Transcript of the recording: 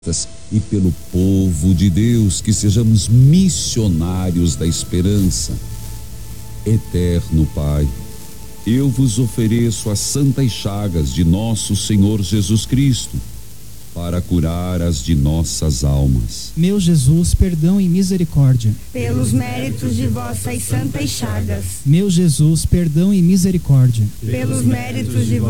e pelo povo de Deus, que sejamos missionários da esperança. Eterno Pai, eu vos ofereço as santas chagas de nosso Senhor Jesus Cristo, para curar as de nossas almas. Meu Jesus, perdão e misericórdia. Pelos méritos de vossas santas chagas. Meu Jesus, perdão e misericórdia. Pelos méritos de vossas